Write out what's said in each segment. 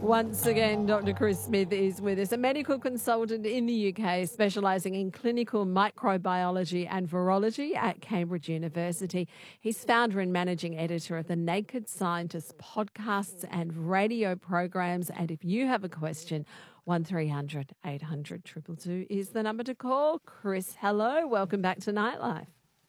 Once again, Dr. Chris Smith is with us, a medical consultant in the UK specialising in clinical microbiology and virology at Cambridge University. He's founder and managing editor of the Naked Scientist podcasts and radio programs. And if you have a question, 1300 800 222 is the number to call. Chris, hello. Welcome back to Nightlife.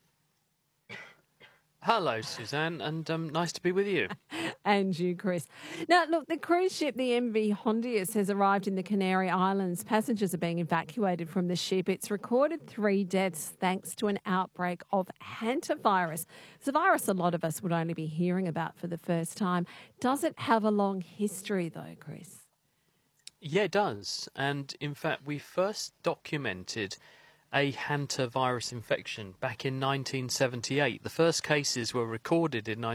Hello, Suzanne, and nice to be with you. And you, Chris. Now, look, the cruise ship, the MV Hondius, has arrived in the Canary Islands. Passengers are being evacuated from the ship. It's recorded 3 deaths thanks to an outbreak of hantavirus. It's a virus a lot of us would only be hearing about for the first time. Does it have a long history, though, Chris? Yeah, it does. And in fact, we first documented a hantavirus infection back in 1978. The first cases were recorded in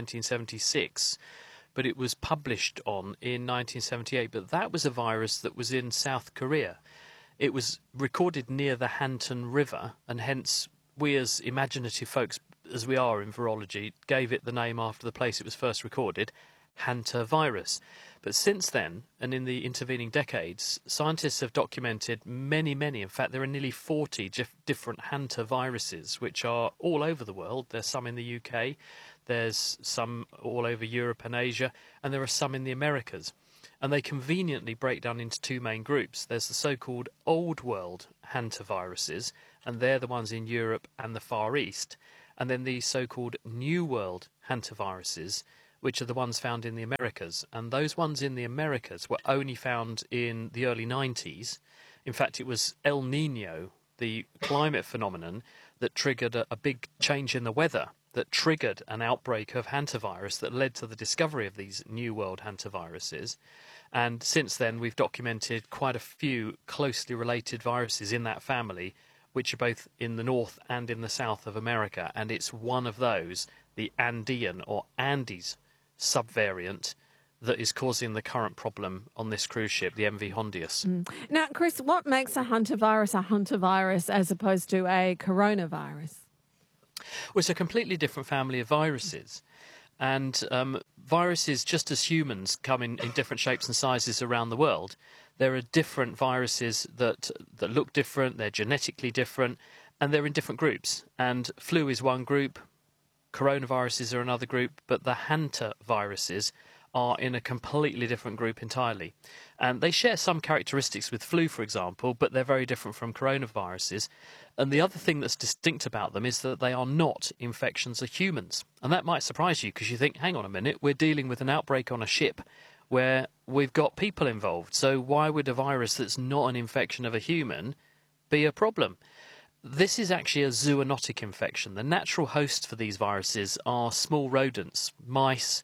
1976, but it was published on in 1978. But that was a virus that was in South Korea. It was recorded near the Hantan River, and hence we as imaginative folks, as we are in virology, gave it the name after the place it was first recorded, hantavirus. But since then, and in the intervening decades, scientists have documented many, in fact, there are nearly 40 different hantaviruses, which are all over the world. There's some in the UK, there's some all over Europe and Asia, and there are some in the Americas. And they conveniently break down into 2 main groups. There's the so-called Old World hantaviruses, and they're the ones in Europe and the Far East. And then the so-called New World hantaviruses, which are the ones found in the Americas. And those ones in the Americas were only found in the early 90s. In fact, it was El Nino, the climate phenomenon, that triggered a big change in the weather, that triggered an outbreak of hantavirus that led to the discovery of these New World hantaviruses. And since then, we've documented quite a few closely related viruses in that family, which are both in the north and in the south of America. And it's one of those, the Andean or Andes subvariant, that is causing the current problem on this cruise ship, the MV Hondius. Now, Chris, what makes a hantavirus as opposed to a coronavirus? Well, it's a completely different family of viruses. And viruses, just as humans come in different shapes and sizes around the world, there are different viruses that look different, they're genetically different, and they're in different groups. And flu is one group, coronaviruses are another group, but the hantaviruses are in a completely different group entirely. And they share some characteristics with flu, for example, but they're very different from coronaviruses. And the other thing that's distinct about them is that they are not infections of humans. And that might surprise you because you think, hang on a minute, we're dealing with an outbreak on a ship where we've got people involved. So why would a virus that's not an infection of a human be a problem? This is actually a zoonotic infection. The natural hosts for these viruses are small rodents, mice,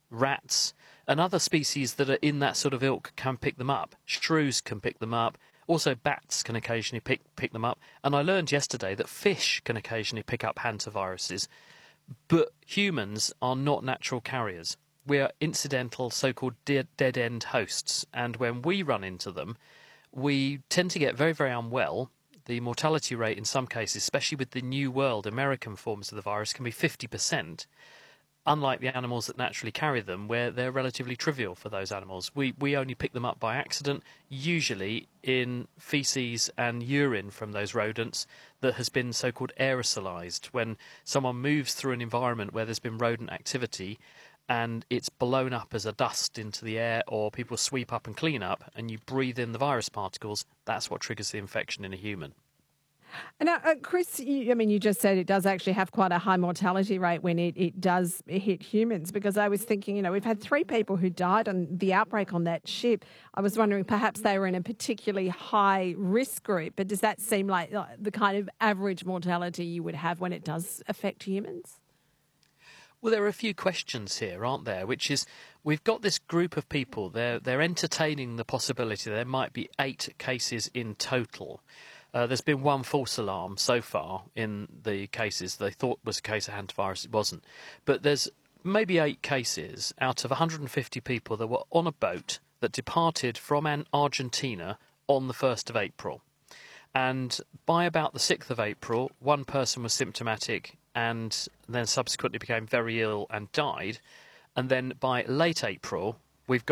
rats, and other species that are in that sort of ilk can pick them up. Shrews can pick them up. Also, bats can occasionally pick them up. And I learned yesterday that fish can occasionally pick up hantaviruses. But humans are not natural carriers. We are incidental, so-called dead-end hosts. And when we run into them, we tend to get very, very unwell. The mortality rate in some cases, especially with the New World American forms of the virus, can be 50%, unlike the animals that naturally carry them, where they're relatively trivial for those animals. We only pick them up by accident, usually in feces and urine from those rodents that has been so-called aerosolized. When someone moves through an environment where there's been rodent activity and it's blown up as a dust into the air, or people sweep up and clean up, and you breathe in the virus particles, that's what triggers the infection in a human. Now, Chris, you just said it does actually have quite a high mortality rate when it does hit humans, because I was thinking, we've had 3 people who died on the outbreak on that ship. I was wondering perhaps they were in a particularly high risk group, but does that seem like the kind of average mortality you would have when it does affect humans? Well, there are a few questions here, aren't there? Which is, we've got this group of people, they're entertaining the possibility there might be 8 cases in total. There's been 1 false alarm so far in the cases. They thought was a case of hantavirus, it wasn't. But there's maybe 8 cases out of 150 people that were on a boat that departed from Argentina on the 1st of April. And by about the 6th of April, 1 person was symptomatic and then subsequently became very ill and died. And then by late April, we've got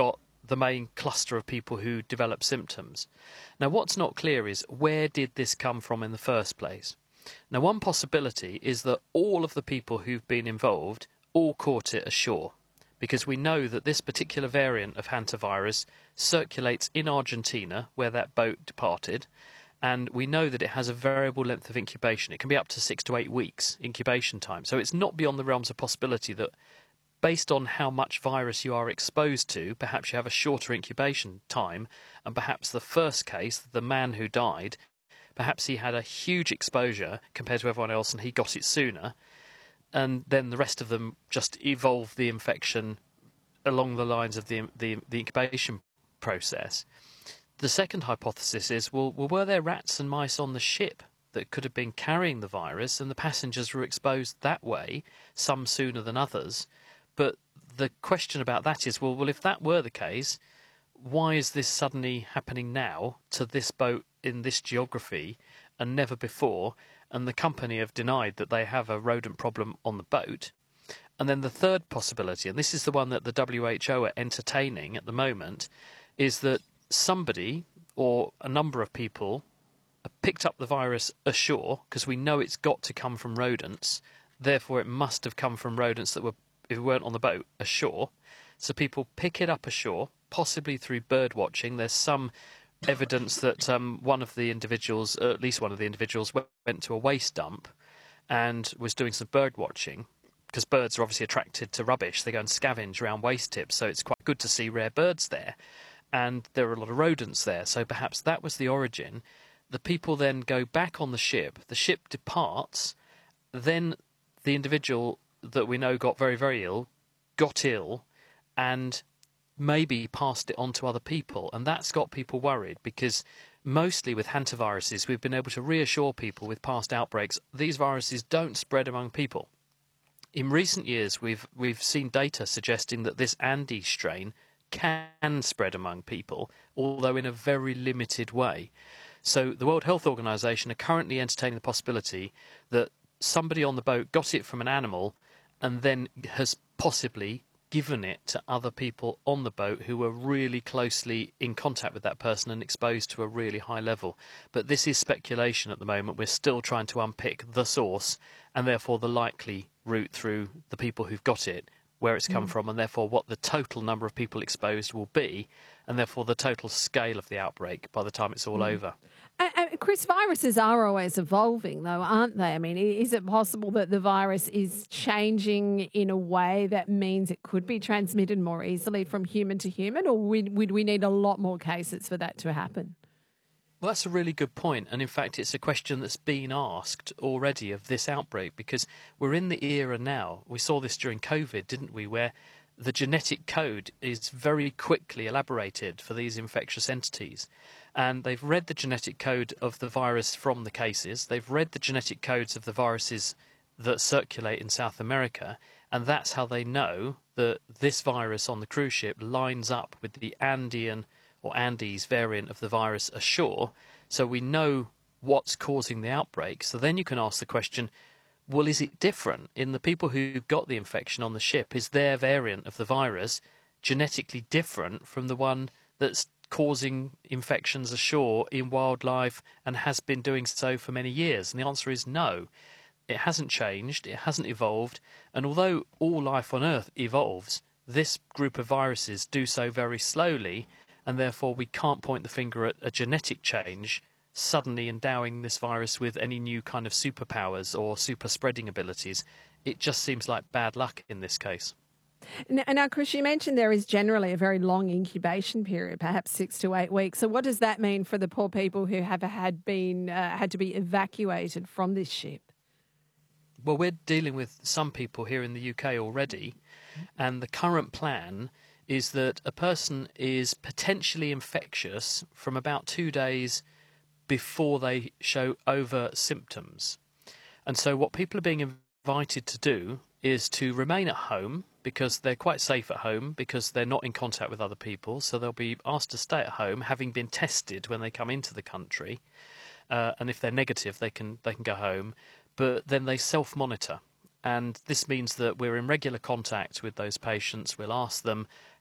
the main cluster of people who develop symptoms. Now, what's not clear is where did this come from in the first place? Now, one possibility is that all of the people who've been involved all caught it ashore, because we know that this particular variant of hantavirus circulates in Argentina, where that boat departed, and we know that it has a variable length of incubation. It can be up to 6 to 8 weeks incubation time. So it's not beyond the realms of possibility that based on how much virus you are exposed to, perhaps you have a shorter incubation time, and perhaps the first case, the man who died, perhaps he had a huge exposure compared to everyone else and he got it sooner, and then the rest of them just evolved the infection along the lines of the incubation process. The second hypothesis is, well, were there rats and mice on the ship that could have been carrying the virus and the passengers were exposed that way, some sooner than others? But the question about that is, well, if that were the case, why is this suddenly happening now to this boat in this geography and never before? And the company have denied that they have a rodent problem on the boat. And then the third possibility, and this is the one that the WHO are entertaining at the moment, is that somebody or a number of people picked up the virus ashore, because we know it's got to come from rodents, therefore it must have come from rodents that weren't on the boat ashore. So people pick it up ashore, possibly through bird watching. There's some evidence that one of the individuals, at least one of the individuals, went to a waste dump and was doing some bird watching, because birds are obviously attracted to rubbish. They go and scavenge around waste tips, so it's quite good to see rare birds there. And there are a lot of rodents there, so perhaps that was the origin. The people then go back on the ship departs, then the individual that we know got very, very ill, got ill, and maybe passed it on to other people. And that's got people worried, because mostly with hantaviruses, we've been able to reassure people with past outbreaks, these viruses don't spread among people. In recent years, we've seen data suggesting that this Andes strain can spread among people, although in a very limited way. So the World Health Organization are currently entertaining the possibility that somebody on the boat got it from an animal and then has possibly given it to other people on the boat who were really closely in contact with that person and exposed to a really high level. But this is speculation at the moment. We're still trying to unpick the source and therefore the likely route through the people who've got it, where it's come from, and therefore what the total number of people exposed will be, and therefore the total scale of the outbreak by the time it's all over. Chris, viruses are always evolving, though, aren't they? I mean, is it possible that the virus is changing in a way that means it could be transmitted more easily from human to human, or would we need a lot more cases for that to happen? Well, that's a really good point. And in fact, it's a question that's been asked already of this outbreak, because we're in the era now. We saw this during COVID, didn't we, where the genetic code is very quickly elaborated for these infectious entities. And they've read the genetic code of the virus from the cases. They've read the genetic codes of the viruses that circulate in South America. And that's how they know that this virus on the cruise ship lines up with the Andean or Andes variant of the virus ashore. So we know what's causing the outbreak. So then you can ask the question, well, is it different in the people who got the infection on the ship? Is their variant of the virus genetically different from the one that's causing infections ashore in wildlife and has been doing so for many years? And the answer is no. It hasn't changed, it hasn't evolved, and although all life on Earth evolves, this group of viruses do so very slowly, and therefore we can't point the finger at a genetic change suddenly endowing this virus with any new kind of superpowers or super spreading abilities. It just seems like bad luck in this case. Now, Chris, you mentioned there is generally a very long incubation period, perhaps 6 to 8 weeks. So what does that mean for the poor people who have had to be evacuated from this ship? Well, we're dealing with some people here in the UK already, and the current plan is that a person is potentially infectious from about 2 days before they show overt symptoms. And so what people are being invited to do is to remain at home, because they're quite safe at home, because they're not in contact with other people. So they'll be asked to stay at home, having been tested when they come into the country. And if they're negative, they can go home. But then they self-monitor. And this means that we're in regular contact with those patients. We'll ask them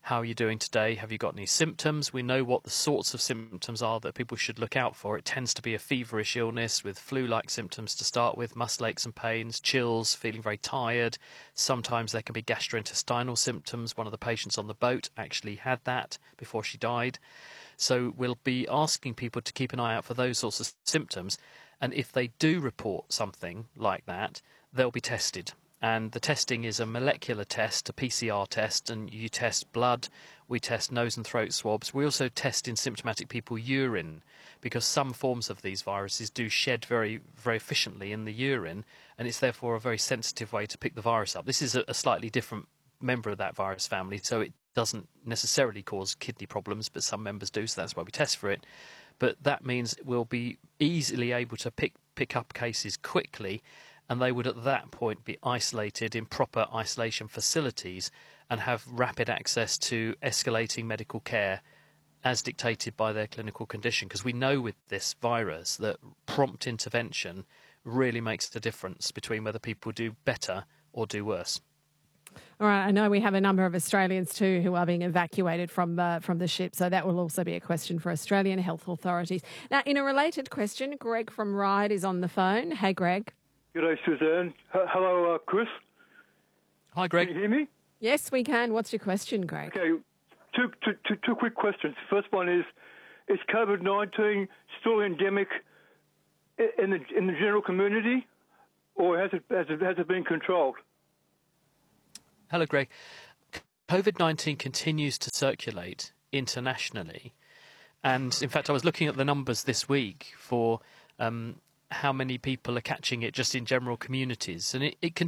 how are you doing today? Have you got any symptoms? We know what the sorts of symptoms are that people should look out for. It tends to be a feverish illness with flu-like symptoms to start with, muscle aches and pains, chills, feeling very tired. Sometimes there can be gastrointestinal symptoms. One of the patients on the boat actually had that before she died. So we'll be asking people to keep an eye out for those sorts of symptoms. And if they do report something like that, they'll be tested. And the testing is a molecular test, a PCR test, and you test blood, we test nose and throat swabs. We also test in symptomatic people urine, because some forms of these viruses do shed very, very efficiently in the urine, and it's therefore a very sensitive way to pick the virus up. This is a slightly different member of that virus family, so it doesn't necessarily cause kidney problems, but some members do, so that's why we test for it. But that means we'll be easily able to pick up cases quickly, and they would at that point be isolated in proper isolation facilities and have rapid access to escalating medical care as dictated by their clinical condition. Because we know with this virus that prompt intervention really makes the difference between whether people do better or do worse. All right, I know we have a number of Australians too who are being evacuated from the ship, so that will also be a question for Australian health authorities. Now, in a related question, Greg from Ryde is on the phone. Hey, Greg. G'day, Suzanne. Hello, Chris. Hi, Greg. Can you hear me? Yes, we can. What's your question, Greg? Okay, two quick questions. First one is COVID-19 still endemic in the general community, or has it been controlled? Hello, Greg. COVID-19 continues to circulate internationally. And in fact, I was looking at the numbers this week for how many people are catching it just in general communities. And it